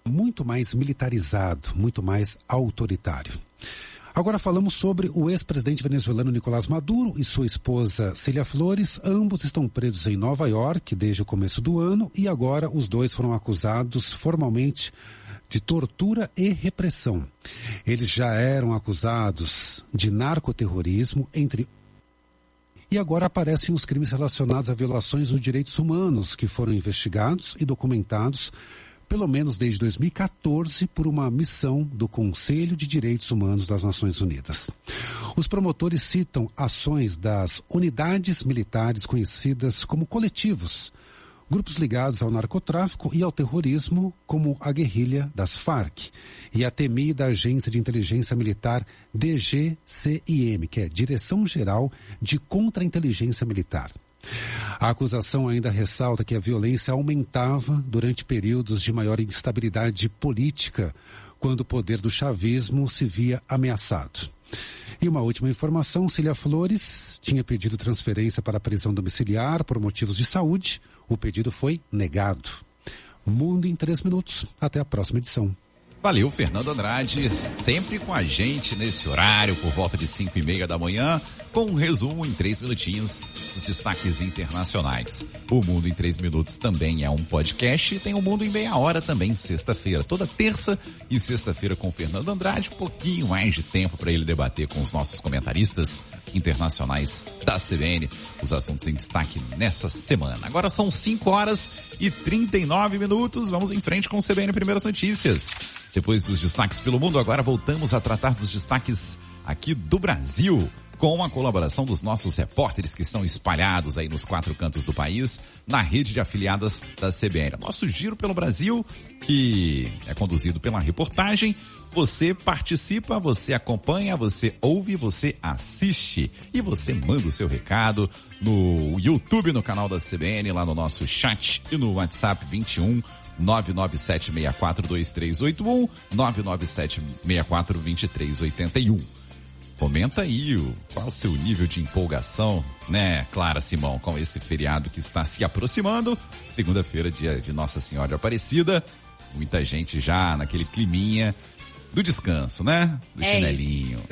muito mais militarizado, muito mais autoritário. Agora falamos sobre o ex-presidente venezuelano Nicolás Maduro e sua esposa Célia Flores. Ambos estão presos em Nova York desde o começo do ano e agora os dois foram acusados formalmente de tortura e repressão. Eles já eram acusados de narcoterrorismo, e agora aparecem os crimes relacionados a violações dos direitos humanos que foram investigados e documentados pelo menos desde 2014, por uma missão do Conselho de Direitos Humanos das Nações Unidas. Os promotores citam ações das unidades militares conhecidas como coletivos, grupos ligados ao narcotráfico e ao terrorismo, como a guerrilha das Farc, e a temida Agência de Inteligência Militar DGCIM, que é Direção Geral de Contra-Inteligência Militar. A acusação ainda ressalta que a violência aumentava durante períodos de maior instabilidade política, quando o poder do chavismo se via ameaçado. E uma última informação, Célia Flores tinha pedido transferência para a prisão domiciliar por motivos de saúde. O pedido foi negado. Mundo em 3 minutos. Até a próxima edição. Valeu, Fernando Andrade, sempre com a gente nesse horário, por volta de 5:30 da manhã, com um resumo em 3 minutinhos dos destaques internacionais. O Mundo em 3 Minutos também é um podcast e tem o Mundo em Meia Hora também, sexta-feira. Toda terça e sexta-feira com o Fernando Andrade, um pouquinho mais de tempo para ele debater com os nossos comentaristas internacionais da CBN, os assuntos em destaque nessa semana. Agora são 5:39, vamos em frente com o CBN Primeiras Notícias. Depois dos destaques pelo mundo, agora voltamos a tratar dos destaques aqui do Brasil, com a colaboração dos nossos repórteres que estão espalhados aí nos 4 cantos do país, na rede de afiliadas da CBN. Nosso giro pelo Brasil, que é conduzido pela reportagem. Você participa, você acompanha, você ouve, você assiste e você manda o seu recado no YouTube, no canal da CBN, lá no nosso chat e no WhatsApp 21 997642381, 997642381. Comenta aí qual o seu nível de empolgação, né, Clara Simão, com esse feriado que está se aproximando. Segunda-feira, dia de Nossa Senhora Aparecida. Muita gente já naquele climinha do descanso, né? Do chinelinho. Isso.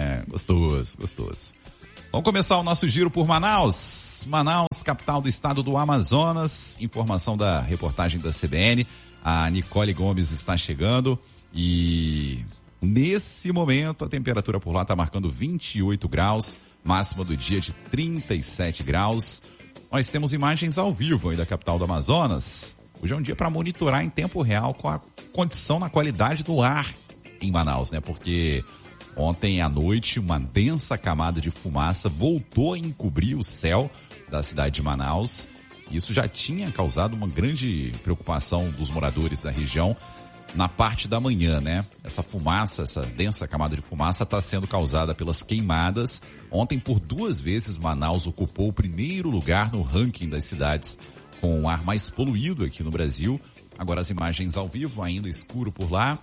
Gostoso. Vamos começar o nosso giro por Manaus. Manaus, capital do estado do Amazonas. Informação da reportagem da CBN. A Nicole Gomes está chegando e nesse momento a temperatura por lá está marcando 28 graus, máxima do dia de 37 graus. Nós temos imagens ao vivo aí da capital do Amazonas. Hoje é um dia para monitorar em tempo real com a condição na qualidade do ar em Manaus, né? Porque ontem à noite uma densa camada de fumaça voltou a encobrir o céu da cidade de Manaus. Isso já tinha causado uma grande preocupação dos moradores da região na parte da manhã, né? Essa fumaça, essa densa camada de fumaça está sendo causada pelas queimadas. Ontem, por 2 vezes, Manaus ocupou o primeiro lugar no ranking das cidades com o ar mais poluído aqui no Brasil. Agora as imagens ao vivo, ainda escuro por lá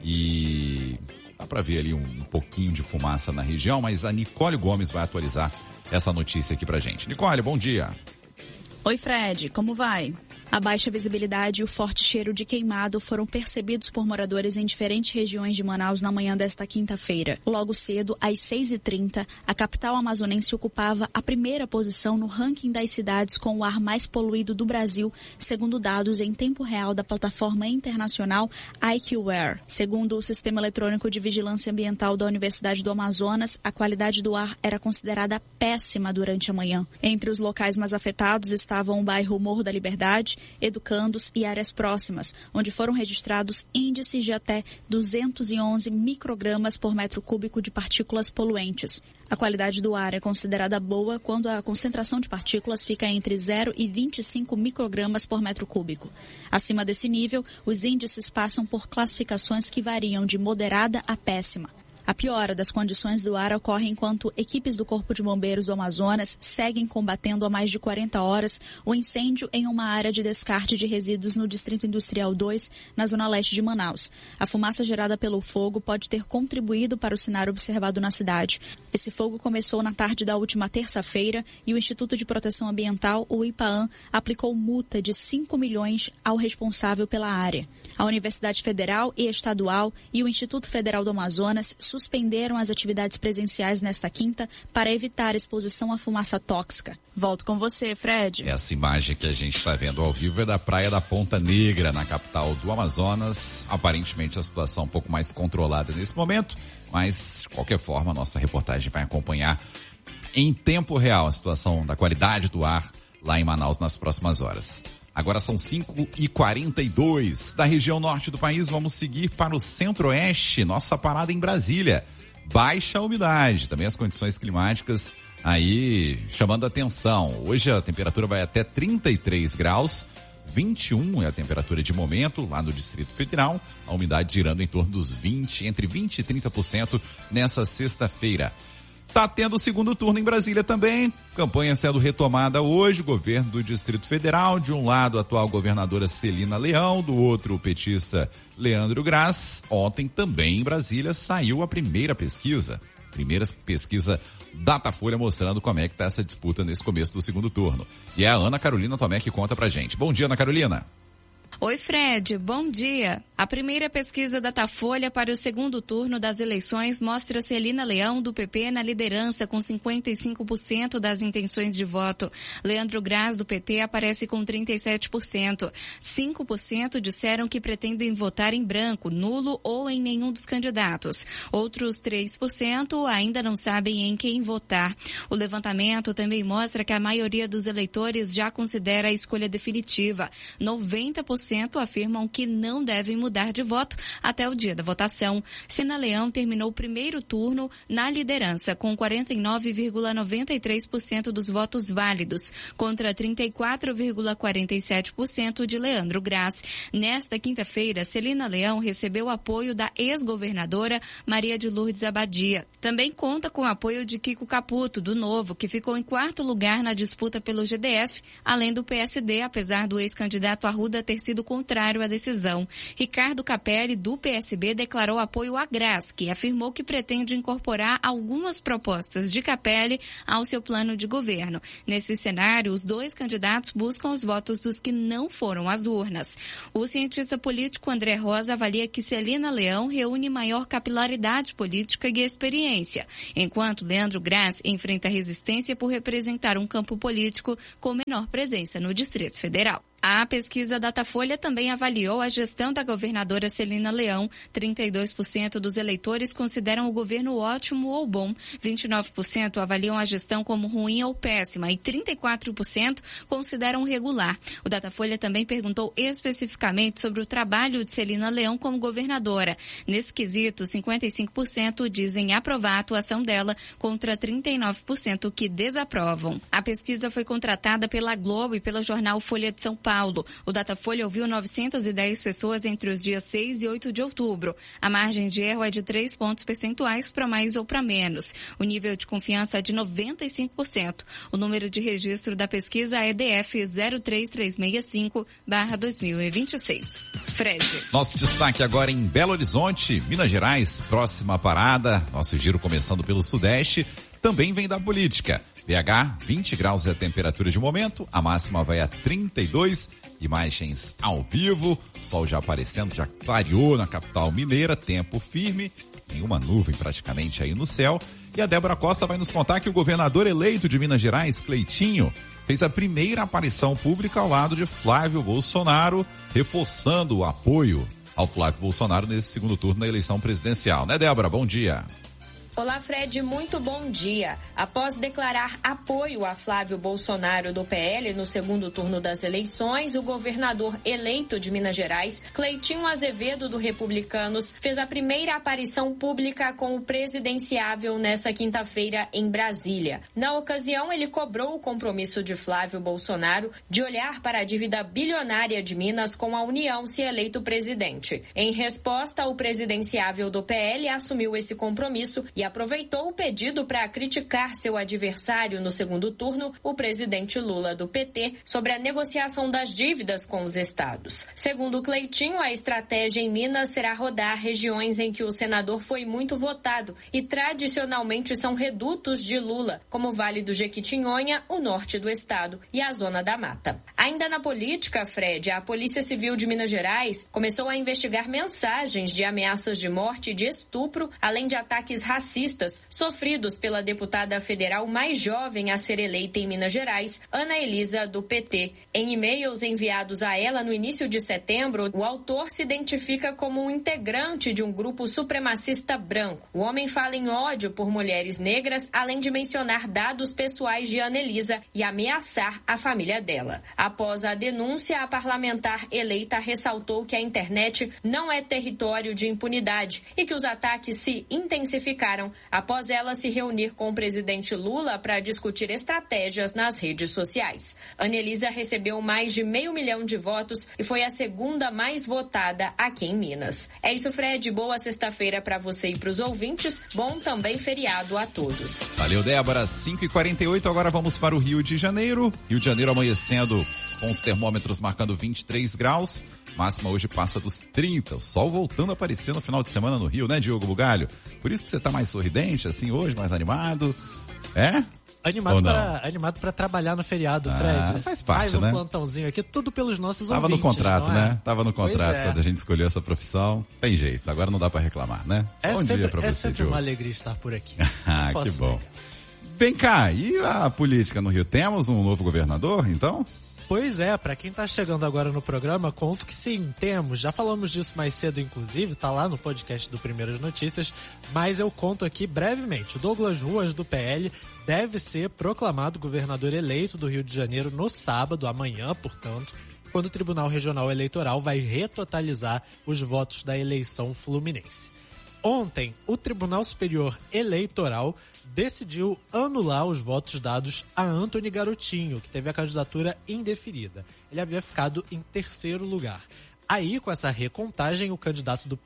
e dá para ver ali um pouquinho de fumaça na região, mas a Nicole Gomes vai atualizar essa notícia aqui pra gente. Nicole, bom dia. Oi, Fred, como vai? A baixa visibilidade e o forte cheiro de queimado foram percebidos por moradores em diferentes regiões de Manaus na manhã desta quinta-feira. Logo cedo, às 6h30, a capital amazonense ocupava a primeira posição no ranking das cidades com o ar mais poluído do Brasil, segundo dados em tempo real da plataforma internacional IQAir. Segundo o Sistema Eletrônico de Vigilância Ambiental da Universidade do Amazonas, a qualidade do ar era considerada péssima durante a manhã. Entre os locais mais afetados estavam o bairro Morro da Liberdade, educandos e áreas próximas, onde foram registrados índices de até 211 microgramas por metro cúbico de partículas poluentes. A qualidade do ar é considerada boa quando a concentração de partículas fica entre 0 e 25 microgramas por metro cúbico. Acima desse nível, os índices passam por classificações que variam de moderada a péssima. A piora das condições do ar ocorre enquanto equipes do Corpo de Bombeiros do Amazonas seguem combatendo há mais de 40 horas o incêndio em uma área de descarte de resíduos no Distrito Industrial 2, na zona leste de Manaus. A fumaça gerada pelo fogo pode ter contribuído para o cenário observado na cidade. Esse fogo começou na tarde da última terça-feira e o Instituto de Proteção Ambiental, o IPAAM, aplicou multa de 5 milhões ao responsável pela área. A Universidade Federal e Estadual e o Instituto Federal do Amazonas suspenderam as atividades presenciais nesta quinta para evitar exposição à fumaça tóxica. Volto com você, Fred. Essa imagem que a gente está vendo ao vivo é da praia da Ponta Negra, na capital do Amazonas. Aparentemente a situação um pouco mais controlada nesse momento, mas de qualquer forma a nossa reportagem vai acompanhar em tempo real a situação da qualidade do ar lá em Manaus nas próximas horas. Agora são 5h42. Da região norte do país, vamos seguir para o centro-oeste, nossa parada em Brasília. Baixa umidade, também as condições climáticas aí chamando a atenção. Hoje a temperatura vai até 33 graus, 21 é a temperatura de momento lá no Distrito Federal, a umidade girando em torno dos entre 20% e 30% nessa sexta-feira. Tá tendo o segundo turno em Brasília também, campanha sendo retomada hoje, governo do Distrito Federal, de um lado a atual governadora Celina Leão, do outro o petista Leandro Graz. Ontem também em Brasília saiu a primeira pesquisa Datafolha mostrando como é que tá essa disputa nesse começo do segundo turno. E é a Ana Carolina Tomé que conta pra gente. Bom dia, Ana Carolina. Oi, Fred, bom dia. A primeira pesquisa Datafolha para o segundo turno das eleições mostra Celina Leão, do PP, na liderança com 55% das intenções de voto. Leandro Graz, do PT, aparece com 37%. 5% disseram que pretendem votar em branco, nulo ou em nenhum dos candidatos. Outros 3% ainda não sabem em quem votar. O levantamento também mostra que a maioria dos eleitores já considera a escolha definitiva. 90% afirmam que não devem mudar de voto até o dia da votação. Celina Leão terminou o primeiro turno na liderança, com 49,93% dos votos válidos, contra 34,47% de Leandro Graz. Nesta quinta-feira, Celina Leão recebeu apoio da ex-governadora Maria de Lourdes Abadia. Também conta com o apoio de Kiko Caputo, do Novo, que ficou em quarto lugar na disputa pelo GDF, além do PSD, apesar do ex-candidato Arruda ter sido contrário à decisão. Ricardo Capelli, do PSB, declarou apoio a Graz, que afirmou que pretende incorporar algumas propostas de Capelli ao seu plano de governo. Nesse cenário, os dois candidatos buscam os votos dos que não foram às urnas. O cientista político André Rosa avalia que Celina Leão reúne maior capilaridade política e experiência, enquanto Leandro Graz enfrenta resistência por representar um campo político com menor presença no Distrito Federal. A pesquisa Datafolha também avaliou a gestão da governadora Celina Leão. 32% dos eleitores consideram o governo ótimo ou bom, 29% avaliam a gestão como ruim ou péssima e 34% consideram regular. O Datafolha também perguntou especificamente sobre o trabalho de Celina Leão como governadora. Nesse quesito, 55% dizem aprovar a atuação dela, contra 39% que desaprovam. A pesquisa foi contratada pela Globo e pelo jornal Folha de São Paulo. O Datafolha ouviu 910 pessoas entre os dias 6 e 8 de outubro. A margem de erro é de 3 pontos percentuais para mais ou para menos. O nível de confiança é de 95%. O número de registro da pesquisa é EDF 03365/2026. Fred. Nosso destaque agora em Belo Horizonte, Minas Gerais, próxima parada. Nosso giro começando pelo Sudeste. Também vem da política. BH, 20 graus é a temperatura de momento, a máxima vai a 32, imagens ao vivo, sol já aparecendo, já clareou na capital mineira, tempo firme, nenhuma nuvem praticamente aí no céu. E a Débora Costa vai nos contar que o governador eleito de Minas Gerais, Cleitinho, fez a primeira aparição pública ao lado de Flávio Bolsonaro, reforçando o apoio ao Flávio Bolsonaro nesse segundo turno da eleição presidencial. Né, Débora? Bom dia. Olá, Fred, muito bom dia. Após declarar apoio a Flávio Bolsonaro do PL no segundo turno das eleições, o governador eleito de Minas Gerais, Cleitinho Azevedo, do Republicanos, fez a primeira aparição pública com o presidenciável nesta quinta-feira em Brasília. Na ocasião, ele cobrou o compromisso de Flávio Bolsonaro de olhar para a dívida bilionária de Minas com a União se eleito presidente. Em resposta, o presidenciável do PL assumiu esse compromisso e aproveitou o pedido para criticar seu adversário no segundo turno, o presidente Lula do PT, sobre a negociação das dívidas com os estados. Segundo Cleitinho, a estratégia em Minas será rodar regiões em que o senador foi muito votado e tradicionalmente são redutos de Lula, como o Vale do Jequitinhonha, o norte do estado e a Zona da Mata. Ainda na política, Fred, a Polícia Civil de Minas Gerais começou a investigar mensagens de ameaças de morte e de estupro, além de ataques racistas sofridos pela deputada federal mais jovem a ser eleita em Minas Gerais, Ana Elisa, do PT. Em e-mails enviados a ela no início de setembro, o autor se identifica como um integrante de um grupo supremacista branco. O homem fala em ódio por mulheres negras, além de mencionar dados pessoais de Ana Elisa e ameaçar a família dela. Após a denúncia, a parlamentar eleita ressaltou que a internet não é território de impunidade e que os ataques se intensificaram após ela se reunir com o presidente Lula para discutir estratégias nas redes sociais. Ana Elisa recebeu mais de 500 mil de votos e foi a segunda mais votada aqui em Minas. É isso, Fred. Boa sexta-feira para você e para os ouvintes. Bom também feriado a todos. Valeu, Débora. 5h48, agora vamos para o Rio de Janeiro. Rio de Janeiro amanhecendo com os termômetros marcando 23 graus. Máxima hoje passa dos 30. O sol voltando a aparecer no final de semana no Rio, né, Diogo Bugalho? Por isso que você tá mais sorridente, assim, hoje, mais animado. É? Animado pra trabalhar no feriado, Fred. Faz parte, mais um né? plantãozinho aqui, tudo pelos nossos Tava ouvintes. No contrato, né? Tava no contrato é. quando a gente escolheu essa profissão. Tem jeito, agora não dá pra reclamar, né? Bom dia pra você, É sempre Diogo. uma alegria estar por aqui. Que bom. Vem cá, e a política no Rio? Temos um novo governador, então? Pois é, pra quem tá chegando agora no programa, conto que sim, temos. Já falamos disso mais cedo, inclusive, tá lá no podcast do Primeiras Notícias, mas eu conto aqui brevemente. O Douglas Ruas, do PL, deve ser proclamado governador eleito do Rio de Janeiro no sábado, amanhã, portanto, quando o Tribunal Regional Eleitoral vai retotalizar os votos da eleição fluminense. Ontem, o Tribunal Superior Eleitoral decidiu anular os votos dados a Antony Garotinho, que teve a candidatura indeferida. Ele havia ficado em terceiro lugar. Aí, com essa recontagem, o candidato do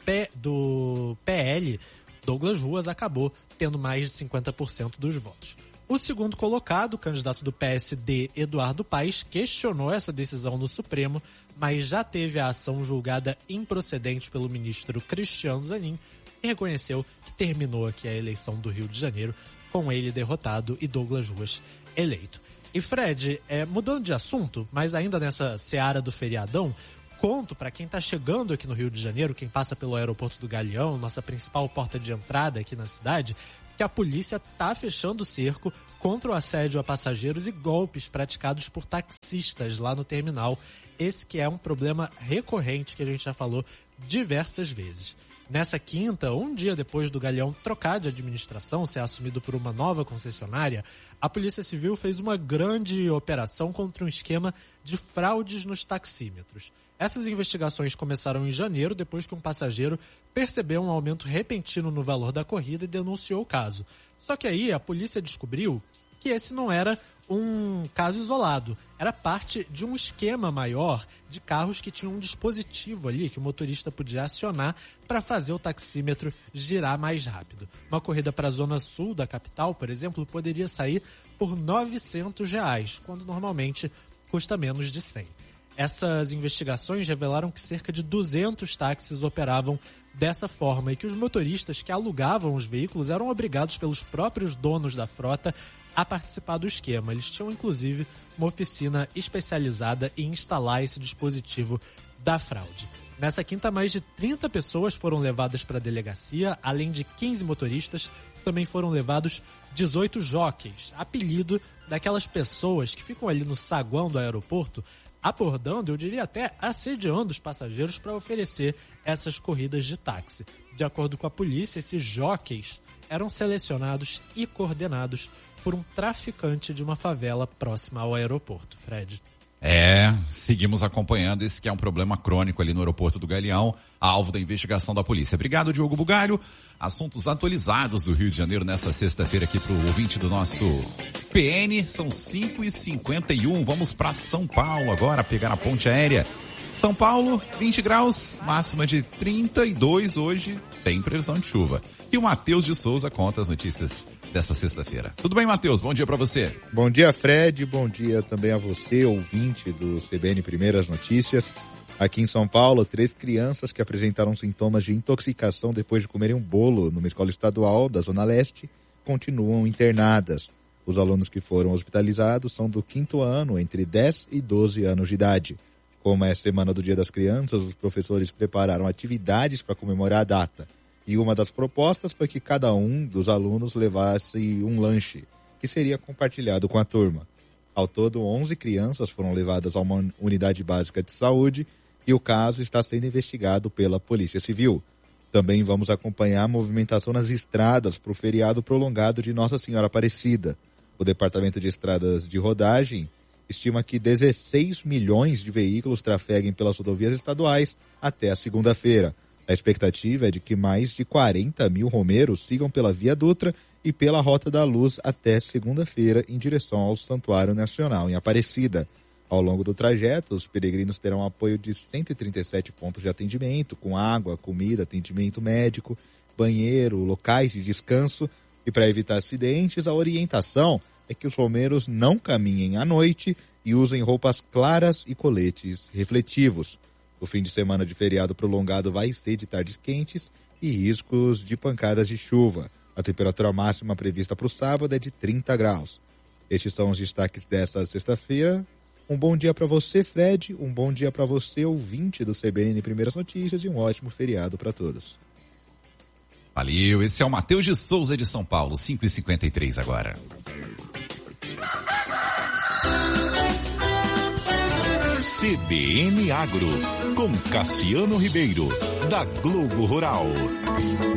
PL, Douglas Ruas, acabou tendo mais de 50% dos votos. O segundo colocado, o candidato do PSD, Eduardo Paes, questionou essa decisão no Supremo, mas já teve a ação julgada improcedente pelo ministro Cristiano Zanin e reconheceu que terminou aqui a eleição do Rio de Janeiro com ele derrotado e Douglas Ruas eleito. E Fred, mudando de assunto, mas ainda nessa seara do feriadão, conto para quem está chegando aqui no Rio de Janeiro, quem passa pelo aeroporto do Galeão, nossa principal porta de entrada aqui na cidade, que a polícia está fechando o cerco contra o assédio a passageiros e golpes praticados por taxistas lá no terminal. Esse que é um problema recorrente que a gente já falou diversas vezes. Nessa quinta, um dia depois do Galeão trocar de administração, ser assumido por uma nova concessionária, a Polícia Civil fez uma grande operação contra um esquema de fraudes nos taxímetros. Essas investigações começaram em janeiro, depois que um passageiro percebeu um aumento repentino no valor da corrida e denunciou o caso. Só que aí a polícia descobriu que esse não era um caso isolado, era parte de um esquema maior de carros que tinham um dispositivo ali que o motorista podia acionar para fazer o taxímetro girar mais rápido. Uma corrida para a zona sul da capital, por exemplo, poderia sair por R$900, quando normalmente custa menos de 100. Essas investigações revelaram que cerca de 200 táxis operavam dessa forma e que os motoristas que alugavam os veículos eram obrigados pelos próprios donos da frota a participar do esquema. Eles tinham, inclusive, uma oficina especializada em instalar esse dispositivo da fraude. Nessa quinta, mais de 30 pessoas foram levadas para a delegacia, além de 15 motoristas, também foram levados 18 jockeys, apelido daquelas pessoas que ficam ali no saguão do aeroporto, abordando, eu diria até assediando os passageiros para oferecer essas corridas de táxi. De acordo com a polícia, esses jockeys eram selecionados e coordenados por um traficante de uma favela próxima ao aeroporto, Fred. Seguimos acompanhando esse que é um problema crônico ali no aeroporto do Galeão, alvo da investigação da polícia. Obrigado, Diogo Bugalho. Assuntos atualizados do Rio de Janeiro nessa sexta-feira aqui pro ouvinte do nosso PN. São 5h51. Vamos para São Paulo agora, pegar a ponte aérea. São Paulo, 20 graus, máxima de 32 hoje, tem previsão de chuva. E o Matheus de Souza conta as notícias dessa sexta-feira. Tudo bem, Matheus? Bom dia para você. Bom dia, Fred. Bom dia também a você, ouvinte do CBN Primeiras Notícias. Aqui em São Paulo, 3 crianças que apresentaram sintomas de intoxicação depois de comerem um bolo numa escola estadual da Zona Leste continuam internadas. Os alunos que foram hospitalizados são do 5º ano, entre 10 e 12 anos de idade. Como é semana do Dia das Crianças, os professores prepararam atividades para comemorar a data. E uma das propostas foi que cada um dos alunos levasse um lanche, que seria compartilhado com a turma. Ao todo, 11 crianças foram levadas a uma unidade básica de saúde e o caso está sendo investigado pela Polícia Civil. Também vamos acompanhar a movimentação nas estradas para o feriado prolongado de Nossa Senhora Aparecida. O Departamento de Estradas de Rodagem estima que 16 milhões de veículos trafeguem pelas rodovias estaduais até a segunda-feira. A expectativa é de que mais de 40 mil romeiros sigam pela Via Dutra e pela Rota da Luz até segunda-feira em direção ao Santuário Nacional em Aparecida. Ao longo do trajeto, os peregrinos terão apoio de 137 pontos de atendimento, com água, comida, atendimento médico, banheiro, locais de descanso. E para evitar acidentes, a orientação é que os romeiros não caminhem à noite e usem roupas claras e coletes refletivos. O fim de semana de feriado prolongado vai ser de tardes quentes e riscos de pancadas de chuva. A temperatura máxima prevista para o sábado é de 30 graus. Estes são os destaques desta sexta-feira. Um bom dia para você, Fred. Um bom dia para você, ouvinte do CBN Primeiras Notícias, e um ótimo feriado para todos. Valeu, esse é o Matheus de Souza de São Paulo, 5h53 agora. CBN Agro, com Cassiano Ribeiro, da Globo Rural.